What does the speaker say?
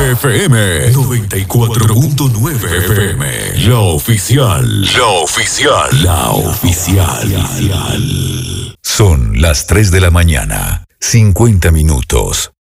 FM 94.9 FM. La oficial. La oficial. La oficial. Son las 3 de la mañana, 50 minutos.